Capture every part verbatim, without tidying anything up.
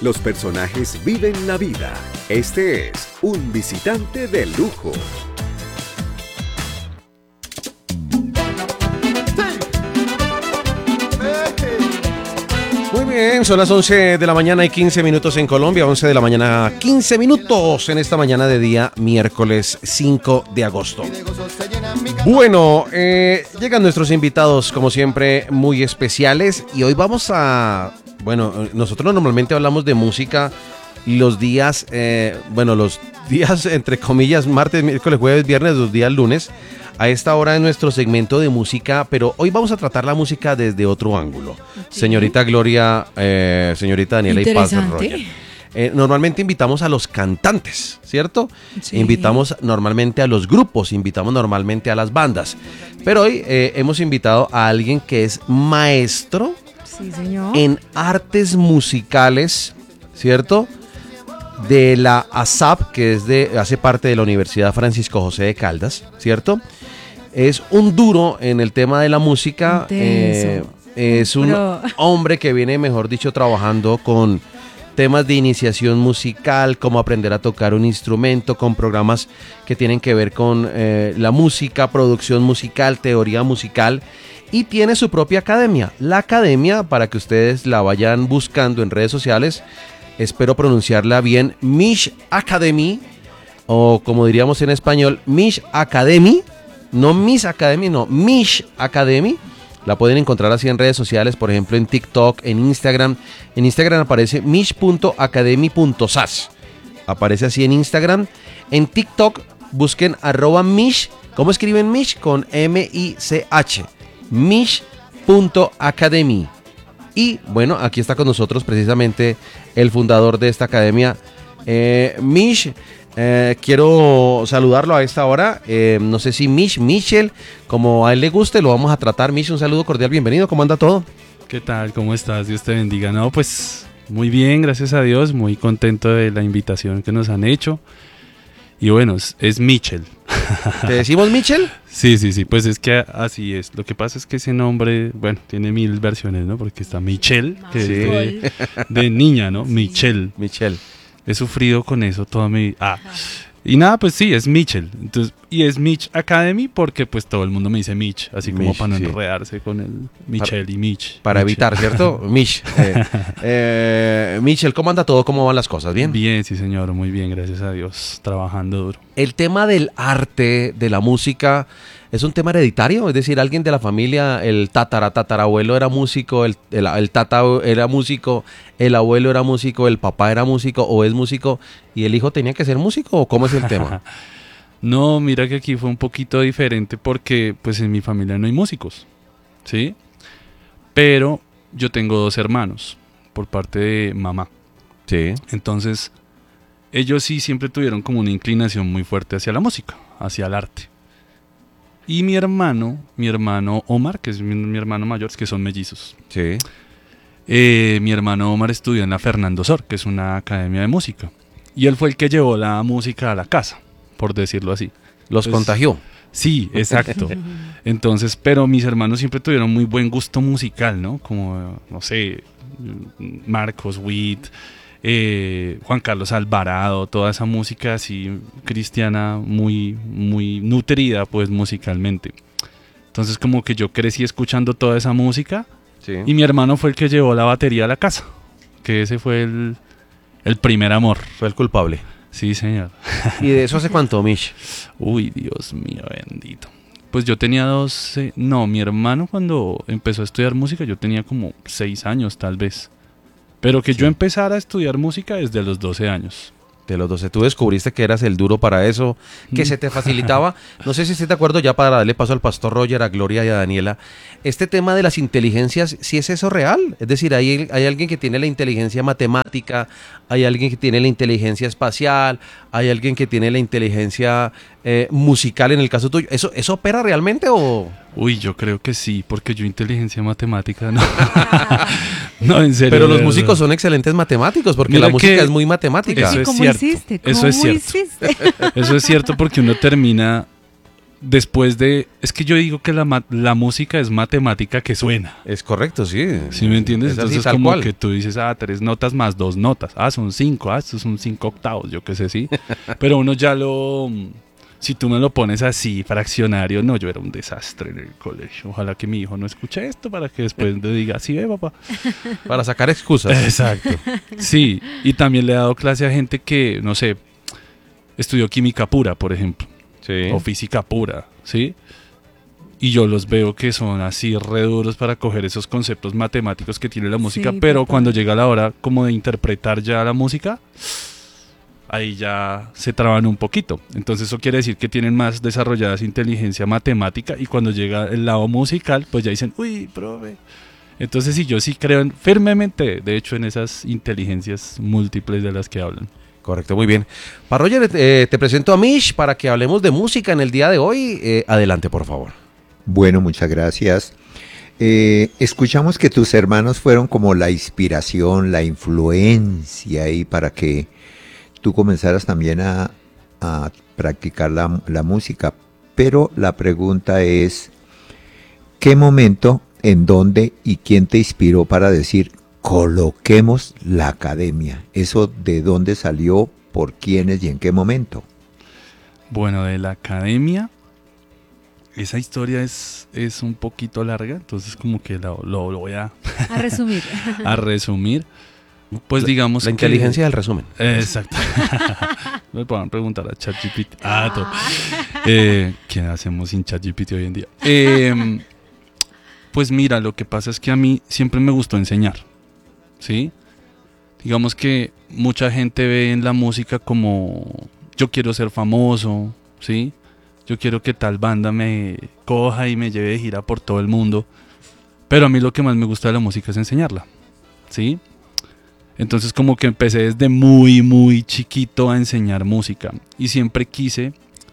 Los personajes viven la vida. Este es Un Visitante de Lujo. Muy bien, son las once de la mañana y quince minutos en Colombia, once de la mañana, quince minutos en esta mañana de día miércoles cinco de agosto. Bueno, eh, llegan nuestros invitados como siempre muy especiales y hoy vamos a, bueno, nosotros normalmente hablamos de música los días, eh, bueno, los días entre comillas, martes, miércoles, jueves, viernes, los días lunes. A esta hora en nuestro segmento de música, pero hoy vamos a tratar la música desde otro ángulo. Sí. Señorita Gloria, eh, señorita Daniela y Paz Roger. Eh, normalmente invitamos a los cantantes, ¿cierto? Sí. Invitamos normalmente a los grupos, invitamos normalmente a las bandas. Pero hoy eh, hemos invitado a alguien que es maestro sí, señor. en artes musicales, ¿cierto? De la A S A P, que es de, hace parte de la Universidad Francisco José de Caldas, ¿cierto? Es un duro en el tema de la música, eh, es un Pero... hombre que viene, mejor dicho, trabajando con temas de iniciación musical, cómo aprender a tocar un instrumento, con programas que tienen que ver con eh, la música, producción musical, teoría musical, y tiene su propia academia. La academia, para que ustedes la vayan buscando en redes sociales, espero pronunciarla bien, Mish Academy, o como diríamos en español, Mish Academy, no Miss Academy, no, Mish Academy. La pueden encontrar así en redes sociales, por ejemplo en TikTok, en Instagram. En Instagram aparece mish punto academy punto sas. Aparece así en Instagram. En TikTok busquen arroba Mish. ¿Cómo escriben Mish? Con M I C H. Mish punto academy. Y bueno, aquí está con nosotros precisamente el fundador de esta academia, eh, Mish. Eh, quiero saludarlo a esta hora. Eh, no sé si Mish, Michel, como a él le guste, lo vamos a tratar. Mish, un saludo cordial, bienvenido. ¿Cómo anda todo? ¿Qué tal? ¿Cómo estás? Dios te bendiga. No, pues muy bien, gracias a Dios. Muy contento de la invitación que nos han hecho. Y bueno, es, es Michel. ¿Te decimos Michel? Sí, sí, sí, pues es que así es. Lo que pasa es que ese nombre, bueno, tiene mil versiones, ¿no? Porque está Michelle, que sí. es de, de niña, ¿no? Sí. Michelle. Michelle. He sufrido con eso toda mi... Ah. Y nada, pues sí, es Michel. Entonces, y es Mitch Academy porque pues todo el mundo me dice Mitch, así como Mitch, para no sí. enredarse con el Michel y Mitch. Para Mitchell. evitar, ¿cierto? Mitch. Eh, eh, Michel, ¿cómo anda todo? ¿Cómo van las cosas? ¿Bien? Bien, sí señor, muy bien, gracias a Dios, trabajando duro. El tema del arte, de la música, ¿es un tema hereditario? Es decir, alguien de la familia, el tatara, tatarabuelo era músico, el, el, el tata era músico, el abuelo era músico, el papá era músico o es músico y el hijo tenía que ser músico, ¿o cómo es el tema? No, mira que aquí fue un poquito diferente porque pues en mi familia no hay músicos, ¿sí? Pero yo tengo dos hermanos por parte de mamá. Sí. Entonces, ellos sí siempre tuvieron como una inclinación muy fuerte hacia la música, hacia el arte. Y mi hermano, mi hermano Omar, que es mi, mi hermano mayor, que son mellizos. Sí. Eh, mi hermano Omar estudió en la Fernando Sor, que es una academia de música. Y él fue el que llevó la música a la casa, por decirlo así. ¿Los Entonces, contagió? Sí, exacto. Entonces, pero mis hermanos siempre tuvieron muy buen gusto musical, ¿no? Como, no sé, Marcos Witt, eh, Juan Carlos Alvarado, toda esa música así cristiana muy, muy nutrida pues musicalmente. Entonces como que yo crecí escuchando toda esa música sí. Y mi hermano fue el que llevó la batería a la casa, que ese fue el, el primer amor. Fue el culpable. Sí, señor. ¿Y de eso hace cuánto, Mish? Uy, Dios mío, bendito. Pues yo tenía doce... No, mi hermano cuando empezó a estudiar música yo tenía como seis años tal vez. Pero que sí. Yo empezara a estudiar música desde los doce años. De los doce, tú descubriste que eras el duro para eso, que se te facilitaba. No sé si estés de acuerdo, ya para darle paso al pastor Roger, a Gloria y a Daniela. Este tema de las inteligencias, ¿sí es eso real? Es decir, hay, hay alguien que tiene la inteligencia matemática, hay alguien que tiene la inteligencia espacial, hay alguien que tiene la inteligencia eh, musical en el caso tuyo. ¿Eso, ¿Eso opera realmente o...? Uy, yo creo que sí, porque yo inteligencia matemática no. No, en serio. Pero los músicos son excelentes matemáticos, porque Mira la música es muy matemática. Eso es ¿Cómo cierto. hiciste? ¿Cómo eso es cierto. hiciste? Eso es cierto porque uno termina después de... Es que yo digo que la, ma- la música es matemática que suena. Es correcto, sí. ¿Sí me entiendes? Es así, Entonces tal como cual. que tú dices, ah, tres notas más dos notas. Ah, son cinco. Ah, estos son cinco octavos, yo qué sé, sí. Pero uno ya lo... Si tú me lo pones así, fraccionario, no, yo era un desastre en el colegio. Ojalá que mi hijo no escuche esto para que después le diga, sí, ve, papá. Para sacar excusas. Exacto. Sí, y también le he dado clase a gente que, no sé, estudió química pura, por ejemplo, Sí. o física pura, ¿sí? Y yo los veo que son así re duros para coger esos conceptos matemáticos que tiene la música, Sí, pero total. cuando llega la hora como de interpretar ya la música, ahí ya se traban un poquito. Entonces eso quiere decir que tienen más desarrollada esa inteligencia matemática y cuando llega el lado musical, pues ya dicen, uy, profe. Entonces sí, yo sí creo en- firmemente, de hecho, en esas inteligencias múltiples de las que hablan. Correcto, muy bien. Para Roger, eh, te presento a Mish para que hablemos de música en el día de hoy. Eh, adelante, por favor. Bueno, muchas gracias. Eh, escuchamos que tus hermanos fueron como la inspiración, la influencia ahí para que tú comenzaras también a, a practicar la, la música. Pero la pregunta es, ¿qué momento, en dónde y quién te inspiró para decir, coloquemos la academia? ¿Eso de dónde salió, por quiénes y en qué momento? Bueno, de la academia, esa historia es, es un poquito larga, entonces como que lo, lo- lo voy a, A resumir. a resumir. Pues digamos La que- inteligencia del resumen. Exacto. Me pueden preguntar a ChatGPT. Ah, to- eh, ¿Qué hacemos sin ChatGPT hoy en día? Eh, pues mira, lo que pasa es que a mí siempre me gustó enseñar, ¿sí? Digamos que mucha gente ve en la música como yo quiero ser famoso, ¿sí? Yo quiero que tal banda me coja y me lleve de gira por todo el mundo. Pero a mí lo que más me gusta de la música es enseñarla, ¿sí? Entonces como que empecé desde muy, muy chiquito a enseñar música. Y siempre quise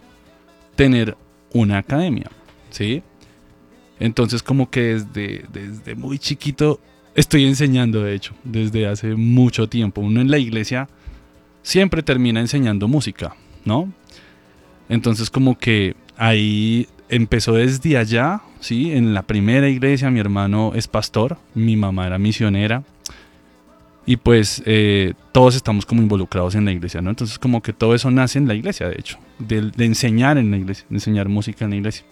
tener una academia, ¿sí? Entonces como que desde, desde muy chiquito estoy enseñando, de hecho, desde hace mucho tiempo. Uno en la iglesia siempre termina enseñando música, ¿no? Entonces como que ahí empezó desde allá, ¿sí? En la primera iglesia mi hermano es pastor, mi mamá era misionera y pues eh, todos estamos como involucrados en la iglesia, ¿no? Entonces como que todo eso nace en la iglesia, de hecho, de, de enseñar en la iglesia, de enseñar música en la iglesia.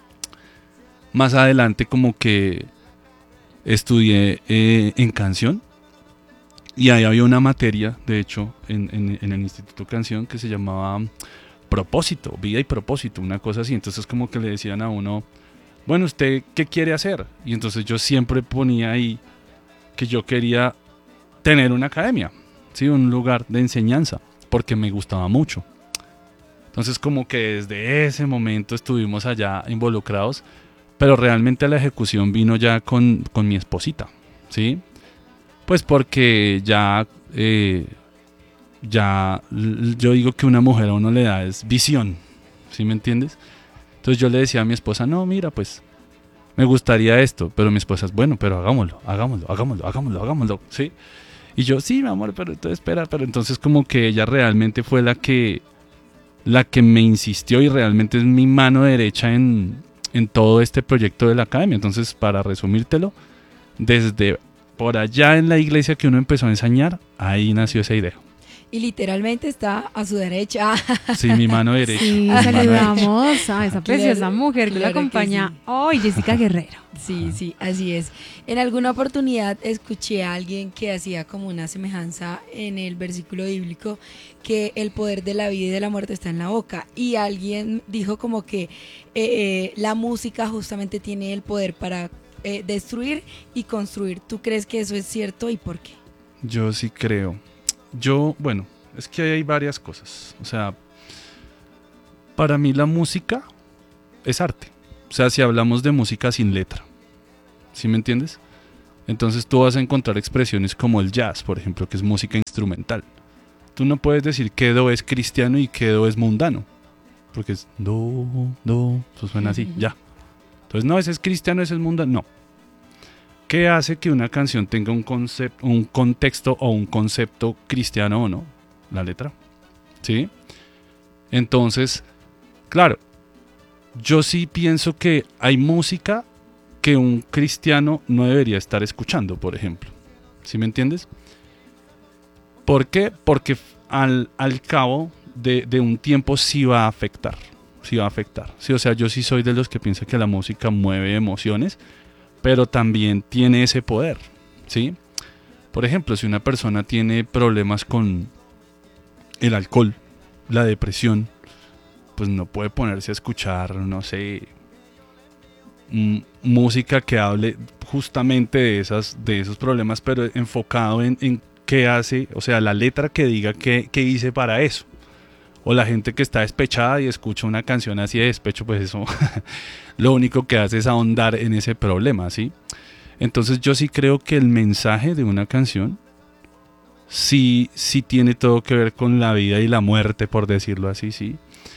Más adelante como que estudié eh, en canción y ahí había una materia, de hecho, en, en, en el Instituto Canción que se llamaba propósito, vida y propósito, una cosa así. Entonces como que le decían a uno, bueno, ¿usted qué quiere hacer? Y entonces yo siempre ponía ahí que yo quería tener una academia, ¿sí? Un lugar de enseñanza, porque me gustaba mucho. Entonces como que desde ese momento estuvimos allá involucrados, pero realmente la ejecución vino ya con, con mi esposita, ¿sí? Pues porque ya... Eh, ya l- yo digo que una mujer a uno le da es visión, ¿sí me entiendes? Entonces yo le decía a mi esposa, no, mira, pues me gustaría esto, pero mi esposa es, bueno, pero hagámoslo, hagámoslo, hagámoslo, hagámoslo, hagámoslo, ¿sí? Y yo, sí, mi amor, pero entonces espera, pero entonces como que ella realmente fue la que la que me insistió y realmente es mi mano derecha en, en todo este proyecto de la academia. Entonces, para resumírtelo, desde por allá en la iglesia que uno empezó a enseñar, ahí nació esa idea. Y literalmente está a su derecha. Sí, mi mano derecha. Sí, mi mano derecha. saludamos a esa preciosa Claro, mujer que la claro que acompaña sí. hoy, Jessica Guerrero. Sí, sí, así es. En alguna oportunidad escuché a alguien que hacía como una semejanza en el versículo bíblico que el poder de la vida y de la muerte está en la boca. Y alguien dijo como que eh, eh, la música justamente tiene el poder para eh, destruir y construir. ¿Tú crees que eso es cierto y por qué? Yo sí creo. Yo, bueno, es que ahí hay varias cosas. O sea, para mí la música es arte. O sea, si hablamos de música sin letra, ¿sí me entiendes? Entonces tú vas a encontrar expresiones como el jazz, por ejemplo, que es música instrumental. Tú no puedes decir que do es cristiano y que do es mundano, porque es do, do, eso suena así, ya. Entonces no, ese es cristiano, ese es mundano, no. ¿Qué hace que una canción tenga un concepto, un contexto o un concepto cristiano o no? La letra, ¿sí? Entonces, claro, yo sí pienso que hay música que un cristiano no debería estar escuchando, por ejemplo. ¿Sí me entiendes? ¿Por qué? Porque al, al cabo de, de un tiempo sí va a afectar. Sí va a afectar. Sí, o sea, yo sí soy de los que piensa que la música mueve emociones, pero también tiene ese poder, ¿sí? Por ejemplo, si una persona tiene problemas con el alcohol, la depresión, pues no puede ponerse a escuchar, no sé, m- música que hable justamente de, esas, de esos problemas, pero enfocado en, en qué hace, o sea, la letra que diga qué, qué hice para eso. O la gente que está despechada y escucha una canción así de despecho, pues eso lo único que hace es ahondar en ese problema, ¿sí? Entonces yo sí creo que el mensaje de una canción sí, sí tiene todo que ver con la vida y la muerte, por decirlo así, ¿sí?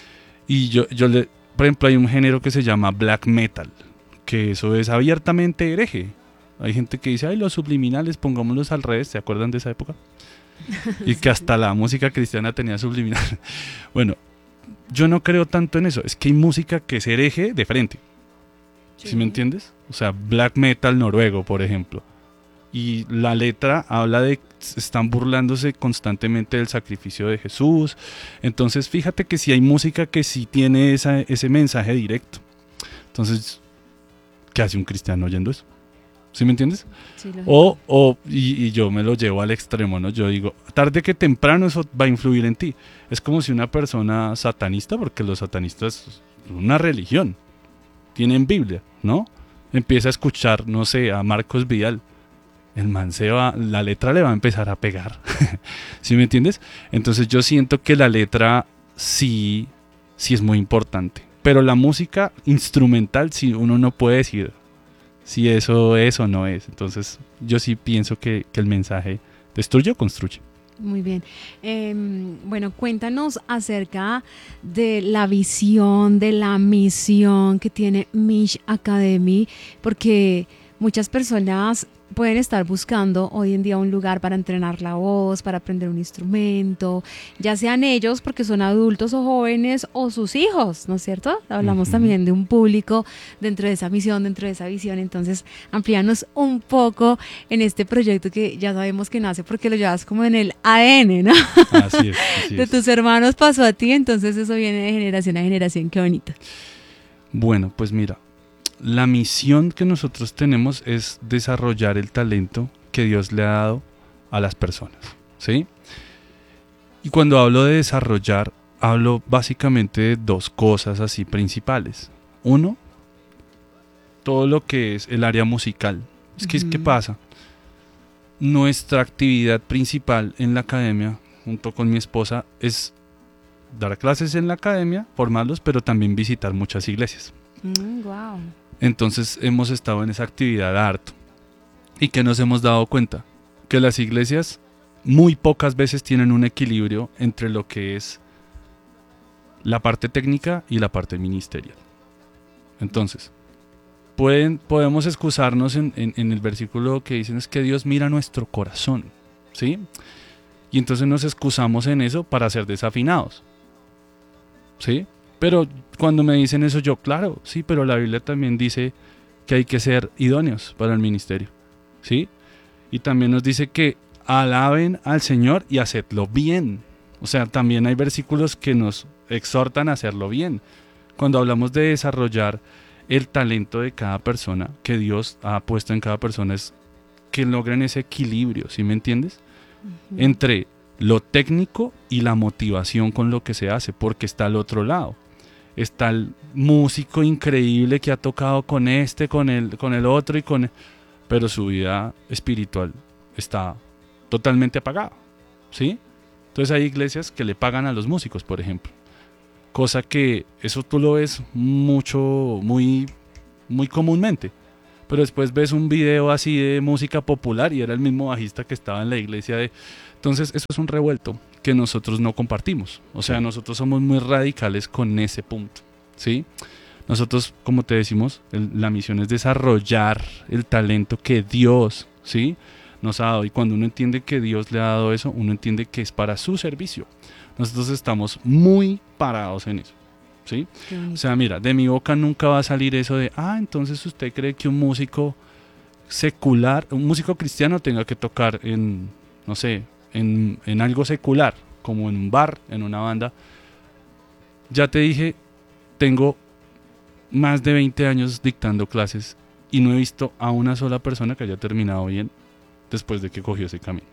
Y yo, yo le, por ejemplo, hay un género que se llama black metal, que eso es abiertamente hereje. Hay gente que dice, ay, los subliminales, pongámoslos al revés, ¿se acuerdan de esa época? Y que hasta la música cristiana tenía subliminal. Bueno, yo no creo tanto en eso. Es que hay música que es hereje de frente. ¿Sí, ¿Sí me entiendes? O sea, black metal noruego, por ejemplo. Y la letra habla de... están burlándose constantemente del sacrificio de Jesús. Entonces, fíjate que sí hay música que sí tiene esa, ese mensaje directo. Entonces, ¿qué hace un cristiano oyendo eso? ¿Sí me entiendes? Sí, lo O, o y, y yo me lo llevo al extremo, ¿no? Yo digo, tarde que temprano eso va a influir en ti. Es como si una persona satanista, porque los satanistas son una religión, tienen Biblia, ¿no? Empieza a escuchar, no sé, a Marcos Vidal. El man se va, la letra le va a empezar a pegar. ¿Sí me entiendes? Entonces yo siento que la letra sí, sí es muy importante. Pero la música instrumental, sí, uno no puede decir si eso es o no es. Entonces yo sí pienso que, que el mensaje destruye o construye. Muy bien. Eh, bueno, cuéntanos acerca de la visión, de la misión que tiene Mish Academy, porque muchas personas pueden estar buscando hoy en día un lugar para entrenar la voz, para aprender un instrumento, ya sean ellos porque son adultos o jóvenes o sus hijos, ¿no es cierto? Hablamos uh-huh. también de un público dentro de esa misión, dentro de esa visión. Entonces, amplíanos un poco en este proyecto que ya sabemos que nace porque lo llevas como en el A D N, ¿no? Así es, así de es. tus hermanos pasó a ti, entonces eso viene de generación a generación. Qué bonito. Bueno, pues mira, la misión que nosotros tenemos es desarrollar el talento que Dios le ha dado a las personas, ¿sí? Y cuando hablo de desarrollar, hablo básicamente de dos cosas así principales. Uno, todo lo que es el área musical. Es que, uh-huh. ¿qué pasa? Nuestra actividad principal en la academia, junto con mi esposa, es dar clases en la academia, formarlos, pero también visitar muchas iglesias. Mm, wow. Entonces hemos estado en esa actividad harto. ¿Y qué nos hemos dado cuenta? Que las iglesias muy pocas veces tienen un equilibrio entre lo que es la parte técnica y la parte ministerial. Entonces, pueden, podemos excusarnos en, en, en el versículo que dicen es que Dios mira nuestro corazón, ¿sí? Y entonces nos excusamos en eso para ser desafinados, ¿sí? Pero cuando me dicen eso yo, claro, sí, pero la Biblia también dice que hay que ser idóneos para el ministerio, ¿sí? Y también nos dice que alaben al Señor y hacedlo bien. O sea, también hay versículos que nos exhortan a hacerlo bien. Cuando hablamos de desarrollar el talento de cada persona, que Dios ha puesto en cada persona, es que logren ese equilibrio, ¿sí me entiendes? Uh-huh. Entre lo técnico y la motivación con lo que se hace, porque está al otro lado. Está el músico increíble que ha tocado con este, con el, con el otro, y con, pero su vida espiritual está totalmente apagada, ¿sí? Entonces hay iglesias que le pagan a los músicos, por ejemplo. Cosa que eso tú lo ves mucho, muy, muy comúnmente. Pero después ves un video así de música popular y era el mismo bajista que estaba en la iglesia de... Entonces eso es un revuelto que nosotros no compartimos. O sea, nosotros somos muy radicales con ese punto, ¿sí? Nosotros, como te decimos, el, la misión es desarrollar el talento que Dios, ¿sí?, nos ha dado. Y cuando uno entiende que Dios le ha dado eso, uno entiende que es para su servicio. Nosotros estamos muy parados en eso. ¿sí? Qué bonito. O sea, mira, de mi boca nunca va a salir eso de, ah, entonces usted cree que un músico secular, un músico cristiano tenga que tocar en, no sé, en, en algo secular, como en un bar, en una banda. Ya te dije, tengo más de veinte años dictando clases y no he visto a una sola persona que haya terminado bien después de que cogió ese camino.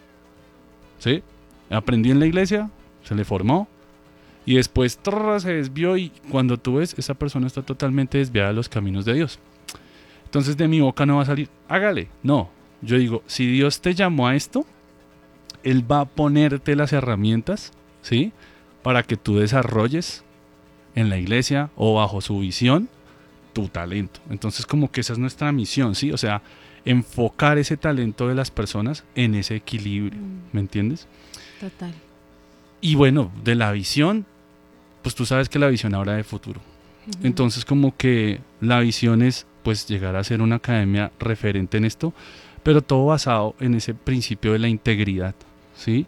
¿Sí? Aprendí en la iglesia, se le formó y después trrr, se desvió y cuando tú ves, esa persona está totalmente desviada de los caminos de Dios. Entonces de mi boca no va a salir, hágale. No, yo digo, si Dios te llamó a esto, Él va a ponerte las herramientas, ¿sí? Para que tú desarrolles en la iglesia o bajo su visión tu talento. Entonces como que esa es nuestra misión, ¿sí? O sea, enfocar ese talento de las personas en ese equilibrio, ¿me entiendes? Total. Y bueno, de la visión, pues tú sabes que la visión habla de futuro. Ujú. Entonces como que la visión es pues llegar a ser una academia referente en esto, pero todo basado en ese principio de la integridad, ¿sí?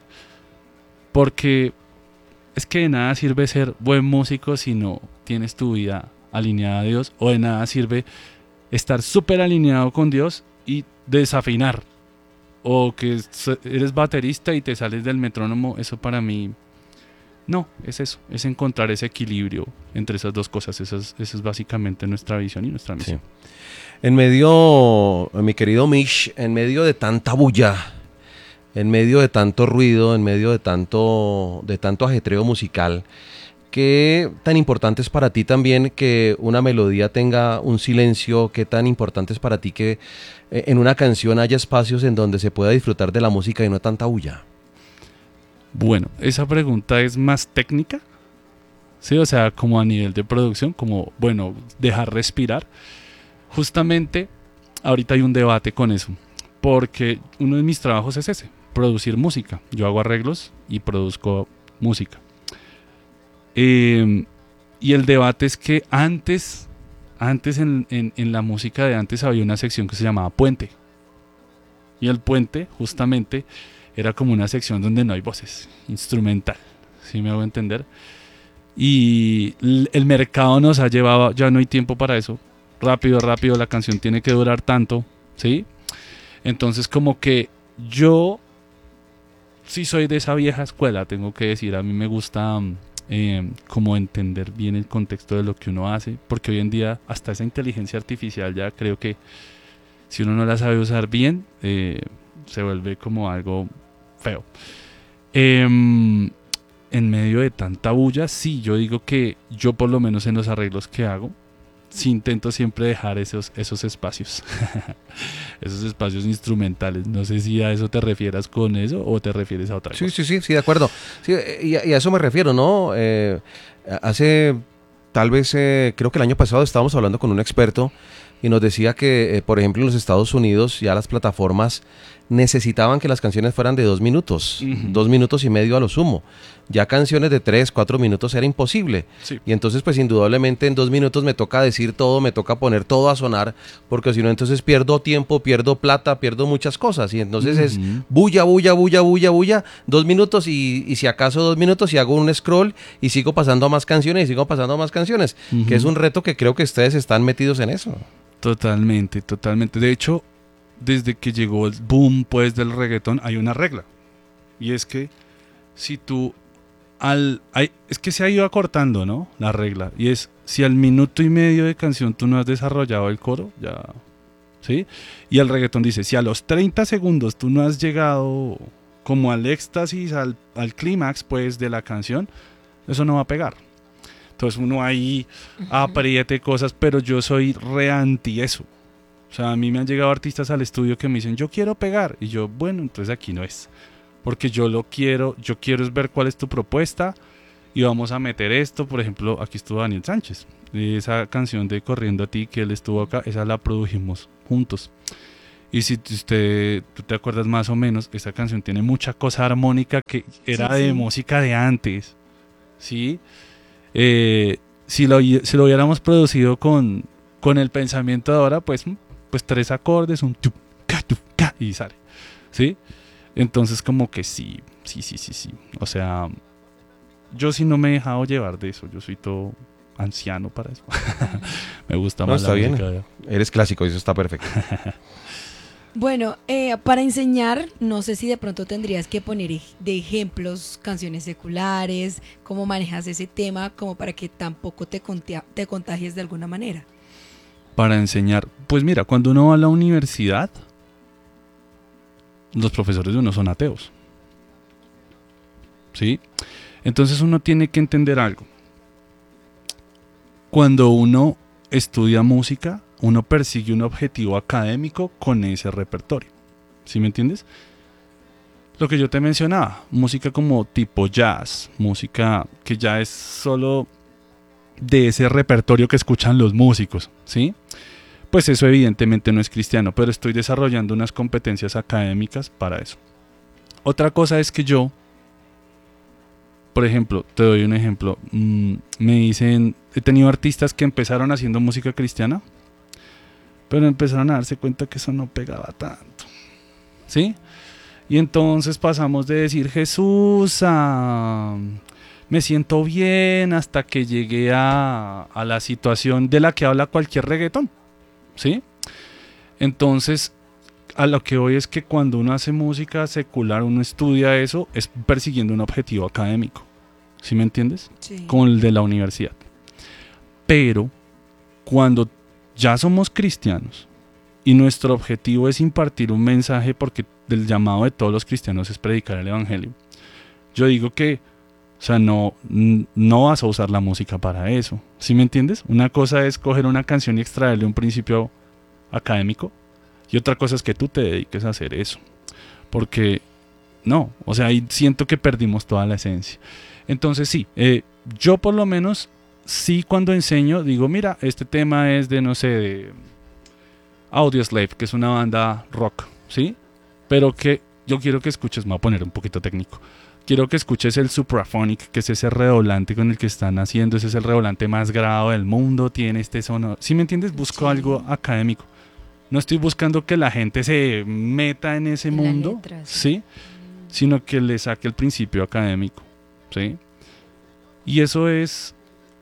Porque es que de nada sirve ser buen músico si no tienes tu vida alineada a Dios, o de nada sirve estar súper alineado con Dios y desafinar, o que eres baterista y te sales del metrónomo. Eso para mí no, es eso, es encontrar ese equilibrio entre esas dos cosas. Esa es, esa es básicamente nuestra visión y nuestra misión. Sí. En medio, mi querido Mish, en medio de tanta bulla, en medio de tanto ruido, en medio de tanto, de tanto ajetreo musical, ¿qué tan importante es para ti también que una melodía tenga un silencio? ¿Qué tan importante es para ti que eh, en una canción haya espacios en donde se pueda disfrutar de la música y no tanta bulla? Bueno, esa pregunta es más técnica, ¿sí? O sea, como a nivel de producción, como, bueno, dejar respirar. Justamente, ahorita hay un debate con eso, porque uno de mis trabajos es ese, producir música. Yo hago arreglos y produzco música. Eh, y el debate es que antes, antes en, en, en la música de antes había una sección que se llamaba puente. Y el puente, justamente, era como una sección donde no hay voces, instrumental, ¿sí me hago entender? Y el mercado nos ha llevado, ya no hay tiempo para eso, rápido, rápido, la canción tiene que durar tanto, ¿sí? Entonces como que yo sí soy de esa vieja escuela, tengo que decir, a mí me gusta eh, como entender bien el contexto de lo que uno hace, porque hoy en día hasta esa inteligencia artificial ya creo que si uno no la sabe usar bien, eh, se vuelve como algo feo. Eh, en medio de tanta bulla, sí, yo digo que yo por lo menos en los arreglos que hago, sí intento siempre dejar esos, esos espacios, esos espacios instrumentales. No sé si a eso te refieras con eso o te refieres a otra Sí, cosa. sí, sí, sí, de acuerdo. Sí, y, a, y a eso me refiero, ¿no? Eh, hace, tal vez, eh, creo que el año pasado estábamos hablando con un experto y nos decía que, eh, por ejemplo, en los Estados Unidos ya las plataformas necesitaban que las canciones fueran de dos minutos, Uh-huh. dos minutos y medio a lo sumo. Ya canciones de tres, cuatro minutos era imposible. Sí. Y entonces, pues indudablemente en dos minutos me toca decir todo, me toca poner todo a sonar, porque si no, entonces pierdo tiempo, pierdo plata, pierdo muchas cosas. Y entonces es Uh-huh. bulla, bulla, bulla, bulla, bulla, dos minutos y, y si acaso dos minutos y hago un scroll y sigo pasando a más canciones y sigo pasando a más canciones, Uh-huh. que es un reto que creo que ustedes están metidos en eso. Totalmente, totalmente. De hecho, desde que llegó el boom pues del reggaetón hay una regla. Y es que si tú al hay, es que se ha ido acortando, ¿no? La regla. Y es si al minuto y medio de canción tú no has desarrollado el coro, ya, ¿sí? Y el reggaetón dice, si a los treinta segundos tú no has llegado como al éxtasis, al, al clímax pues de la canción, eso no va a pegar. Entonces uno ahí apriete cosas, pero yo soy re anti eso. O sea, a mí me han llegado artistas al estudio que me dicen, yo quiero pegar. Y yo, bueno, entonces aquí no es. Porque yo lo quiero, yo quiero es ver cuál es tu propuesta y vamos a meter esto. Por ejemplo, aquí estuvo Daniel Sánchez. Esa canción de Corriendo a ti, que él estuvo acá, esa la produjimos juntos. Y si usted, tú te acuerdas más o menos, esa canción tiene mucha cosa armónica que era Sí, de sí. música de antes. ¿Sí? Eh, si, lo, si lo hubiéramos producido con, con el pensamiento de ahora, pues, pues tres acordes, un tu, ca, tu, ca, y sale, ¿sí? Entonces como que sí, sí, sí, sí, sí. O sea, yo sí no me he dejado llevar de eso, yo soy todo anciano para eso. Me gusta No, más está la bien. música. Eres clásico, eso está perfecto. Bueno, eh, para enseñar, no sé si de pronto tendrías que poner ej- de ejemplos canciones seculares, cómo manejas ese tema, como para que tampoco te, contia- te contagies de alguna manera. Para enseñar, pues mira, cuando uno va a la universidad, los profesores de uno son ateos. ¿Sí? Entonces uno tiene que entender algo. Cuando uno estudia música, uno persigue un objetivo académico con ese repertorio. ¿Sí me entiendes? Lo que yo te mencionaba, música como tipo jazz, música que ya es solo de ese repertorio que escuchan los músicos, ¿sí? Pues eso evidentemente no es cristiano, pero estoy desarrollando unas competencias académicas para eso. Otra cosa es que yo, por ejemplo, te doy un ejemplo, mmm, me dicen, he tenido artistas que empezaron haciendo música cristiana, pero empezaron a darse cuenta que eso no pegaba tanto, ¿sí? Y entonces pasamos de decir Jesús a me siento bien hasta que llegué a, a la situación de la que habla cualquier reggaetón, ¿sí? Entonces, a lo que voy es que cuando uno hace música secular, uno estudia eso, es persiguiendo un objetivo académico, ¿sí me entiendes? Sí. Como el de la universidad. Pero cuando ya somos cristianos y nuestro objetivo es impartir un mensaje, porque el llamado de todos los cristianos es predicar el evangelio, yo digo que, o sea, no, no vas a usar la música para eso, ¿sí me entiendes? Una cosa es coger una canción y extraerle un principio académico, y otra cosa es que tú te dediques a hacer eso, porque no, o sea, ahí siento que perdimos toda la esencia. Entonces sí, eh, yo por lo menos sí, cuando enseño digo, mira, este tema es de, no sé, de Audioslave, que es una banda rock, ¿sí? Pero que yo quiero que escuches, me voy a poner un poquito técnico, quiero que escuches el Supraphonic, que es ese redoblante con el que están haciendo, ese es el redoblante más grabado del mundo, tiene este sonoro, ¿sí me entiendes? Busco Sí. algo académico, no estoy buscando que la gente se meta en ese En la mundo, letra, sí. ¿sí? Sino que le saque el principio académico, ¿sí? Y eso es,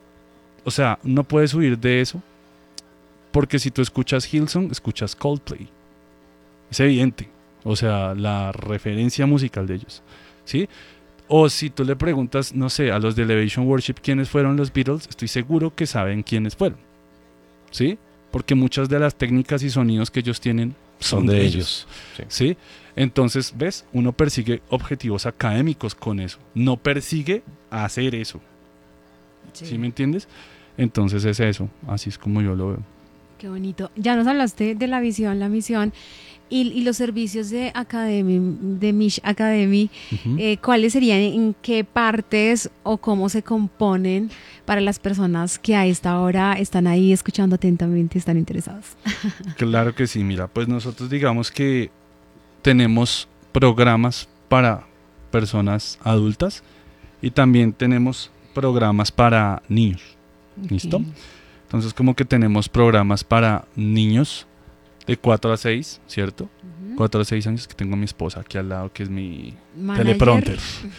o sea, no puedes huir de eso, porque si tú escuchas Hillsong, escuchas Coldplay. Es evidente, o sea, la referencia musical de ellos, ¿sí? O si tú le preguntas, no sé, a los de Elevation Worship quiénes fueron los Beatles, estoy seguro que saben quiénes fueron, ¿sí? Porque muchas de las técnicas y sonidos que ellos tienen son, Son de, de ellos, ellos, ¿sí? Entonces, ¿ves? Uno persigue objetivos académicos con eso, no persigue hacer eso. Sí. ¿Sí me entiendes? Entonces es eso, así es como yo lo veo. Qué bonito. Ya nos hablaste de la visión, la misión y, y los servicios de Academy, de Mish Academy. Ujú. Eh, ¿Cuáles serían, en qué partes o cómo se componen para las personas que a esta hora están ahí escuchando atentamente, están interesados? Claro que sí, mira, pues nosotros digamos que tenemos programas para personas adultas y también tenemos programas para niños. ¿Listo? Ok. Entonces como que tenemos programas para niños de cuatro a seis, ¿cierto? Ujú. cuatro a seis años, que tengo a mi esposa aquí al lado, que es mi Manager. teleprompter.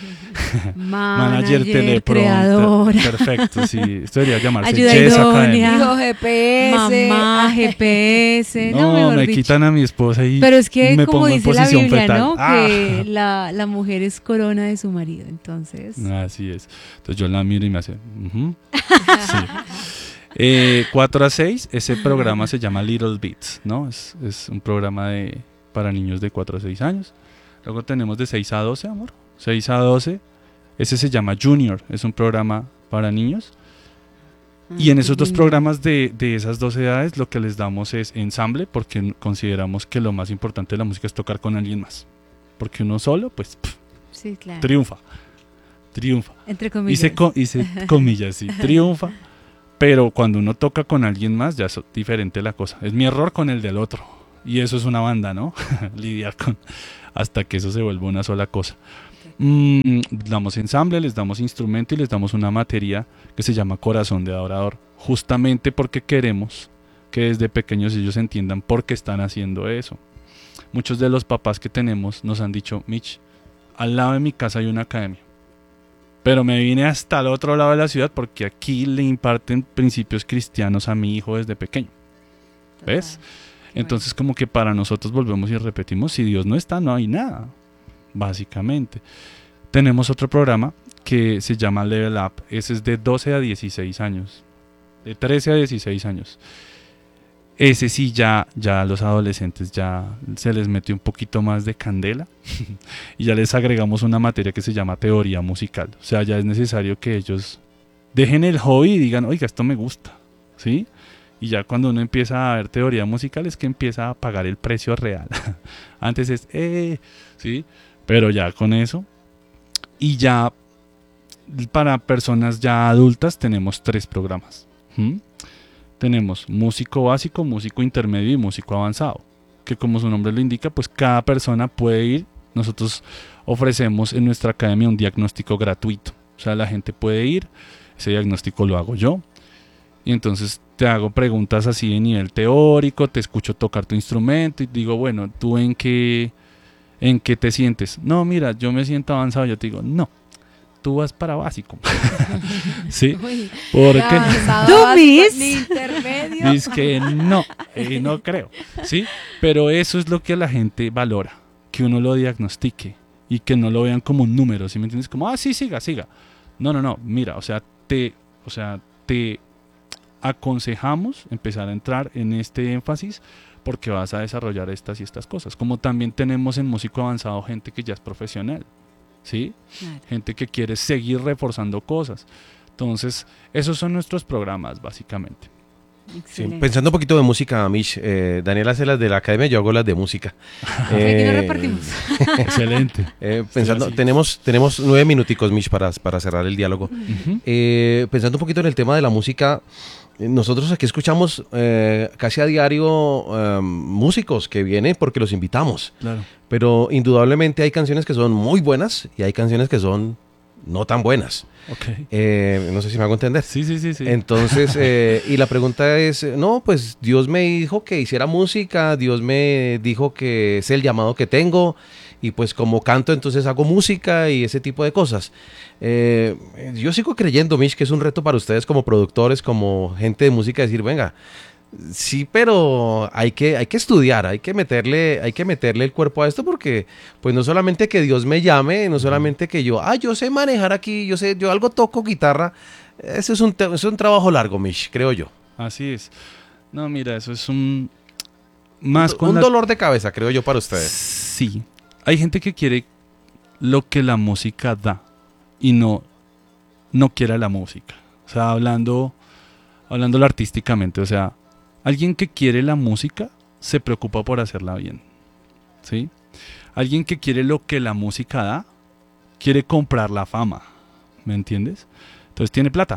Manager, teleprompter. creadora. Perfecto, sí. Esto debería llamarse Ayuda Jess idónea. Academy. Dijo G P S. Mamá, G P S, no, No, mejor me dicho. quitan a mi esposa y Pero es que, me como pongo en dice la posición Biblia, fetal. ¿no? Ah. Que la, la mujer es corona de su marido, entonces. Así es. Entonces yo la miro y me hace... ujú. Sí. Eh, cuatro a seis, ese programa se llama Little Beats, ¿no? Es, es un programa de, para niños de cuatro a seis años. Luego tenemos de seis a doce, amor. seis a doce, ese se llama Junior, es un programa para niños. Y en esos dos programas de, de esas dos edades lo que les damos es ensamble, porque consideramos que lo más importante de la música es tocar con alguien más. Porque uno solo, pues, pff, Sí, claro. triunfa. Triunfa. Entre comillas. Hice, co- hice comillas, sí, triunfa. Pero cuando uno toca con alguien más, ya es diferente la cosa. Es mi error con el del otro. Y eso es una banda, ¿no? Lidiar con... hasta que eso se vuelva una sola cosa. Mm, damos ensamble, les damos instrumento y les damos una materia que se llama Corazón de Adorador. Justamente porque queremos que desde pequeños ellos entiendan por qué están haciendo eso. Muchos de los papás que tenemos nos han dicho, Mitch, al lado de mi casa hay una academia. Pero me vine hasta el otro lado de la ciudad porque aquí le imparten principios cristianos a mi hijo desde pequeño. ¿Ves? Entonces como que para nosotros volvemos y repetimos, si Dios no está, no hay nada, básicamente. Tenemos otro programa que se llama Level Up. Ese es de doce a dieciséis años. De trece a dieciséis años. Ese sí ya, ya a los adolescentes ya se les metió un poquito más de candela y ya les agregamos una materia que se llama teoría musical. O sea, ya es necesario que ellos dejen el hobby y digan, oiga, esto me gusta, ¿sí? Y ya cuando uno empieza a ver teoría musical es que empieza a pagar el precio real. Antes es, eh, ¿sí? Pero ya con eso. Y ya para personas ya adultas tenemos tres programas. ¿Mm? Tenemos músico básico, músico intermedio y músico avanzado, que como su nombre lo indica, pues cada persona puede ir. Nosotros ofrecemos en nuestra academia un diagnóstico gratuito, o sea, la gente puede ir, ese diagnóstico lo hago yo, y entonces te hago preguntas así de nivel teórico, te escucho tocar tu instrumento y digo, bueno, ¿tú en qué, en qué te sientes? No, mira, yo me siento avanzado. Yo te digo, no, tú vas para básico. ¿Sí? Uy, ¿Por qué? avanzado, ¿Tú, básico, Miss? ni intermedio. Es que no, eh, no creo, ¿sí? Pero eso es lo que la gente valora, que uno lo diagnostique y que no lo vean como un número, ¿sí me entiendes? Como, ah, sí, siga, siga. No, no, no, mira, o sea, te, o sea, te aconsejamos empezar a entrar en este énfasis porque vas a desarrollar estas y estas cosas. Como también tenemos en músico avanzado gente que ya es profesional, ¿sí? Claro. Gente que quiere seguir reforzando cosas. Entonces, esos son nuestros programas, básicamente. Sí, Excelente. pensando un poquito de música, Mish, eh, Daniel hace las de la academia, yo hago las de música. Aquí nos repartimos. Excelente. eh, pensando, Sí, así. tenemos, tenemos nueve minuticos, Mish, para, para cerrar el diálogo. Ujú. Eh, pensando un poquito en el tema de la música, eh, nosotros aquí escuchamos eh, casi a diario eh, músicos que vienen porque los invitamos, Claro. pero indudablemente hay canciones que son muy buenas y hay canciones que son no tan buenas. Ok. Eh, no sé si me hago entender. Sí, sí, sí, sí. Entonces, eh, y la pregunta es, eh, no, pues Dios me dijo que hiciera música, Dios me dijo que es el llamado que tengo, y pues como canto, entonces hago música y ese tipo de cosas. Eh, yo sigo creyendo, Mish, que es un reto para ustedes como productores, como gente de música, decir, venga, sí, pero hay que, hay que estudiar, hay que meterle, hay que meterle el cuerpo a esto porque, pues no solamente que Dios me llame, no solamente que yo, ah, yo sé manejar aquí, yo sé, yo algo toco guitarra, eso es un, te- es un trabajo largo, Mish, creo yo. Así es. No, mira, eso es un... Más con un la- dolor de cabeza, creo yo, para ustedes. Sí. Hay gente que quiere lo que la música da y no, no quiere la música. O sea, hablando, hablándolo artísticamente, o sea, alguien que quiere la música se preocupa por hacerla bien, ¿sí? Alguien que quiere lo que la música da, quiere comprar la fama, ¿me entiendes? Entonces tiene plata,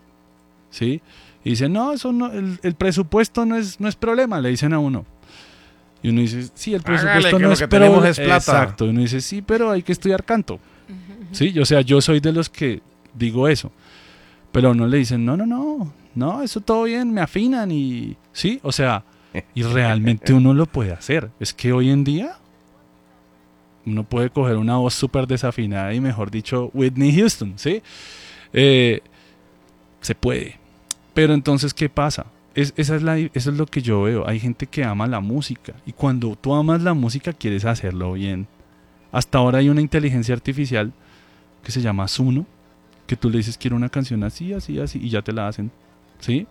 ¿sí? Y dice, no, eso no, el, el presupuesto no es, no es problema, le dicen a uno. Y uno dice, sí, el Hágale, presupuesto que no lo es que tenemos problema. es plata. Exacto, y uno dice, sí, pero hay que estudiar canto. Sí, o sea, yo soy de los que digo eso. Pero no le dicen, no, no, no, no, eso todo bien, me afinan y... Sí, o sea, y realmente uno lo puede hacer. Es que hoy en día uno puede coger una voz súper desafinada y, mejor dicho, Whitney Houston, ¿sí? Eh, se puede. Pero entonces, ¿qué pasa? Es, esa es la, eso es lo que yo veo. Hay gente que ama la música y cuando tú amas la música quieres hacerlo bien. Hasta ahora hay una inteligencia artificial que se llama Suno, que tú le dices quiero una canción así, así, así y ya te la hacen, ¿sí?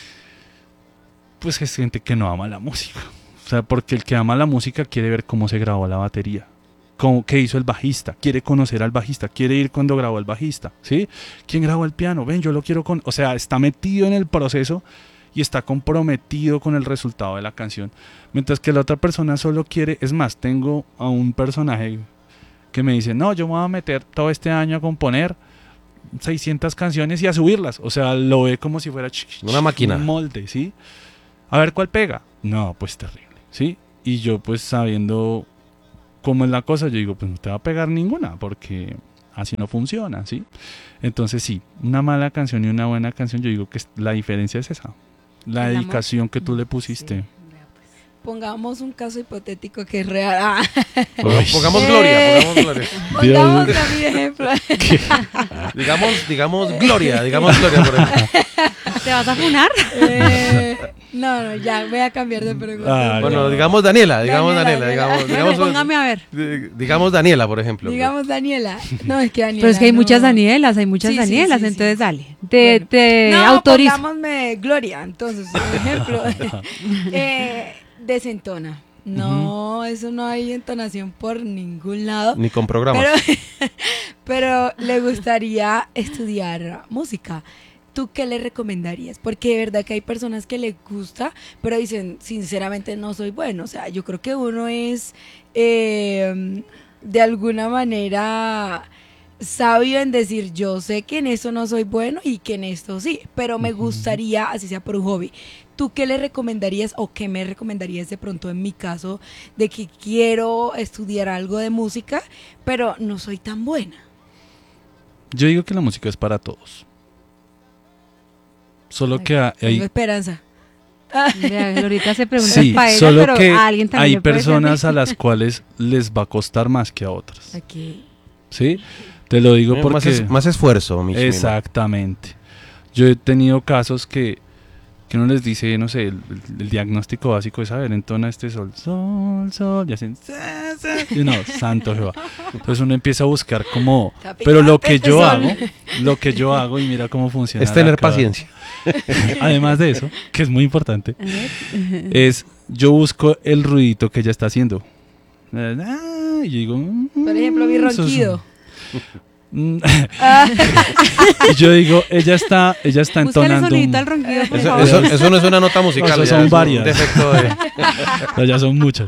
Pues es gente que no ama la música. O sea, porque el que ama la música quiere ver cómo se grabó la batería, cómo, qué hizo el bajista, quiere conocer al bajista, quiere ir cuando grabó el bajista, ¿sí? ¿Quién grabó el piano? Ven, yo lo quiero con... O sea, está metido en el proceso y está comprometido con el resultado de la canción. Mientras que la otra persona solo quiere... Es más, tengo a un personaje que me dice, no, yo me voy a meter todo este año a componer seiscientas canciones y a subirlas. O sea, lo ve como si fuera ch- ch- Una máquina. un molde, ¿sí? A ver cuál pega. No, pues terrible, ¿sí? Y yo pues sabiendo cómo es la cosa, yo digo, pues no te va a pegar ninguna porque así no funciona, ¿sí? Entonces sí, una mala canción y una buena canción, yo digo que es- la diferencia es esa. La El amor. dedicación que tú le pusiste. Sí, vea, pues. pongamos un caso hipotético que es real. Ah. Pongamos, pongamos gloria, pongamos gloria. Pongamos a mi ejemplo. Digamos, digamos gloria, digamos gloria, por ejemplo. ¿Te vas a funar? Eh, no, no, ya voy a cambiar de pregunta. Ah, Bueno, no. digamos Daniela, digamos Daniela, Daniela, Daniela. digamos, Bueno, digamos, póngame a ver. di- digamos Daniela, por ejemplo. Digamos Daniela. No, es que Daniela. Pero es que hay no. muchas Danielas, hay muchas Sí, sí, Danielas, sí, sí. entonces dale. Te, Bueno. te No, autorizo. pongámosme Gloria, entonces, por ejemplo. eh, desentona. No, eso no hay entonación por ningún lado. Ni con programas. Pero, pero le gustaría estudiar música. ¿Tú qué le recomendarías? Porque de verdad que hay personas que les gusta, pero dicen, sinceramente no soy bueno. O sea, yo creo que uno es eh, de alguna manera sabio en decir, yo sé que en esto no soy bueno y que en esto sí, pero me gustaría, así sea por un hobby. ¿Tú qué le recomendarías o qué me recomendarías de pronto en mi caso de que quiero estudiar algo de música, pero no soy tan buena? Yo digo que la música es para todos. Solo que hay, Tengo esperanza. Vea, Glorita se pregunta sí, para ella, solo pero que a alguien también hay le puede personas servir. a las cuales les va a costar más que a otras. Aquí. ¿Sí? Te lo digo Eh, porque... más, es- más esfuerzo, Michi, mi Exactamente. Yo he tenido casos que, que uno les dice, no sé, el, el- el diagnóstico básico es, a ver, entona este sol, sol, sol, y hacen, sa, sa, y no, santo Jehová. Entonces uno empieza a buscar como, Está pero lo que picante yo este hago, sol. lo que yo hago y mira cómo funciona. Es tener la cada- paciencia. Además de eso, que es muy importante, es yo busco el ruidito que ella está haciendo. Ah, y yo digo, mm, Por ejemplo, mi eso es- ronquido. Mm. Y yo digo, ella está, ella está Búscale entonando. sonidito un- al ronquido, por Eso, favor. eso- eso no es una nota musical, Eso ya son es un varias. defecto de- No, ya son muchas.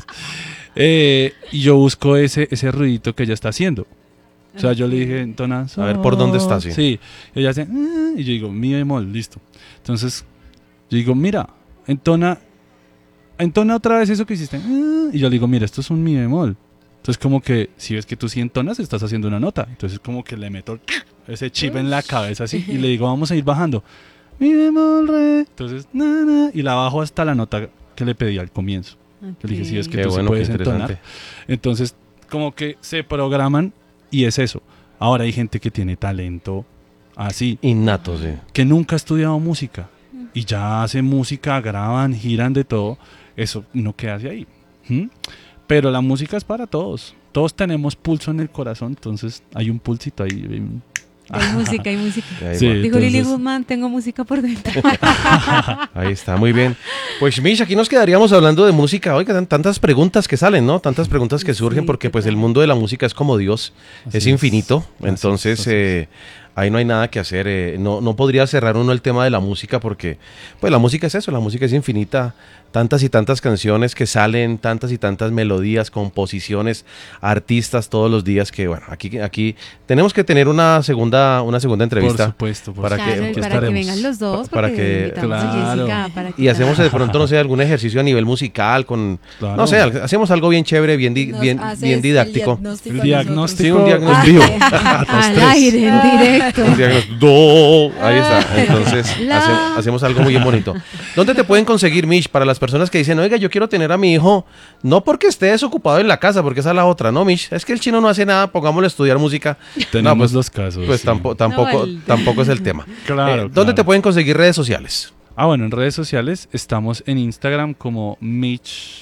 Eh, y yo busco ese, ese ruidito que ella está haciendo. O sea, yo le dije, entona. A ver, ¿por dónde está, sí? Sí. Y ella hace, "Ah", y yo digo, mi bemol, listo. Entonces, yo digo, mira, entona, entona otra vez eso que hiciste. "Ah", y yo le digo, mira, esto es un mi bemol. Entonces, como que si ves que tú sí entonas, estás haciendo una nota. Entonces, como que le meto ese chip en la cabeza así y le digo, vamos a ir bajando. Mi bemol, re. Entonces, na, na, y la bajo hasta la nota que le pedí al comienzo. Yo le dije, sí, es que Qué tú sí bueno, qué puedes entonar. interesante. Entonces, como que se programan y es eso. Ahora hay gente que tiene talento así, Innato, sí. que nunca ha estudiado música y ya hace música, graban, giran de todo. Eso no queda hace ahí. ¿Mm? Pero la música es para todos. Todos tenemos pulso en el corazón, entonces hay un pulsito ahí. hay un- Hay música, hay música. Ahí, Sí. va. Dijo Lili entonces- Guzmán, tengo música por dentro. Ahí está, muy bien. Pues Mish, aquí nos quedaríamos hablando de música. Oiga, tan- tantas preguntas que salen, ¿no? Tantas preguntas que surgen Sí, porque pues total. el mundo de la música es como Dios, Así es es. infinito. Así Entonces es, así eh, ahí no hay nada que hacer. eh, no, no podría cerrar uno el tema de la música porque pues la música es eso, la música es infinita. Tantas y tantas canciones que salen, tantas y tantas melodías, composiciones, artistas todos los días que bueno, aquí, aquí tenemos que tener una segunda, una segunda Por entrevista. supuesto. por para Claro, que- y supuesto. que para que estaremos. vengan los dos, Para porque que- invitamos a Claro. Jessica para que Y hacemos de pronto, no sé, algún ejercicio a nivel musical con, Claro. no sé, al- hacemos algo bien chévere, bien, di- Nos bien, haces bien el didáctico. diagnóstico El a diagnóstico. Sí, un diagnóstico Ah, en vivo. al tres. aire, en directo. Un diagnóstico. Do. Ahí está. Entonces, La- hace- hacemos algo muy bonito. ¿Dónde te pueden conseguir, Mish, para las personas que dicen, oiga, yo quiero tener a mi hijo, no porque esté desocupado en la casa, porque esa es la otra, ¿no, Mish? Es que el chino no hace nada, pongámosle a estudiar música. Tenemos No, pues- los casos. Pues sí. tampoco, tampoco, No, el- tampoco es el tema. Claro, Eh, ¿Dónde claro. te pueden conseguir redes sociales? Ah, bueno, en redes sociales estamos en Instagram como Mitch.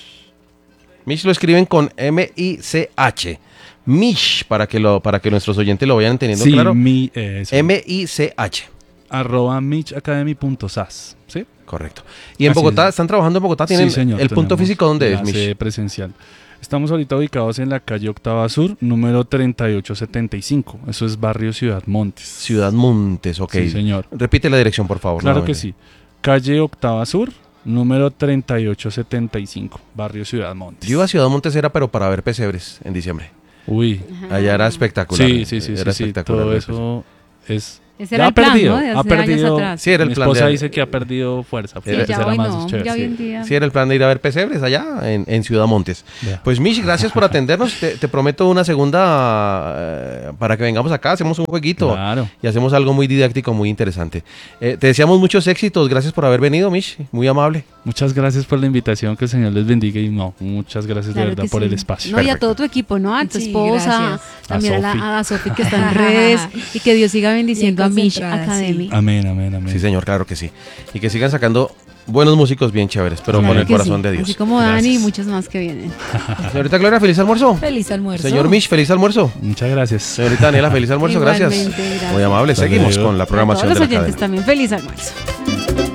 Mish lo escriben con M I C H. Mish, para que, lo, para que nuestros oyentes lo vayan entendiendo Sí, claro. mi, eh, eso. M I C H. arroba mitchacademy.sas. ¿Sí? Correcto. Y en Así Bogotá, es. ¿están trabajando en Bogotá? ¿Tienen Sí, señor, el punto tenemos físico dónde la es, Mish? sede presencial. Estamos ahorita ubicados en la calle Octava Sur, número treinta y ocho setenta y cinco. Eso es barrio Ciudad Montes. Ciudad Montes, ok. Sí, señor. Repite la dirección, por favor. Claro que nuevamente. sí. Calle Octava Sur, número treinta y ocho setenta y cinco, barrio Ciudad Montes. Yo iba a Ciudad Montes era, pero para ver pesebres en diciembre. Uy. Allá era espectacular. Sí, sí, sí, Era sí, sí, espectacular. todo ver eso es... Ese ya era ha el plan, perdido, ¿no? De ha hace años perdido. atrás. Sí, era el Mi plan esposa de- dice que ha perdido fuerza. Sí, Era- ya será hoy más no, chévere. ya hoy Sí. en día. Sí, era el plan de ir a ver pesebres allá en, en Ciudad Montes. Vea. Pues Mish, gracias por atendernos. Te, te prometo una segunda eh, para que vengamos acá, hacemos un jueguito Claro. y hacemos algo muy didáctico, muy interesante. Eh, te deseamos muchos éxitos. Gracias por haber venido, Mish. Muy amable. Muchas gracias por la invitación, que el Señor les bendiga y no, muchas gracias Claro de verdad que por sí. el espacio. No, y a Perfecto. todo tu equipo, ¿no? A tu Sí, esposa, gracias. también a, A la, Sofi. a Sofi que está en redes y que Dios siga bendiciendo a Bien Mish concentrada, Academy. sí. Amén, amén, amén. Sí, señor, claro que sí. Y que sigan sacando buenos músicos bien chéveres, pero Claro con el que corazón sí. de Dios. Así como Dani y Gracias. muchos más que vienen. Señorita Gloria, feliz almuerzo. Feliz almuerzo. Señor Mish, feliz almuerzo. Muchas gracias. Señorita Daniela, feliz almuerzo, gracias. Igualmente, gracias. Muy amable. Hasta Seguimos luego. con la A todos programación los de la oyentes cadena. también, feliz almuerzo.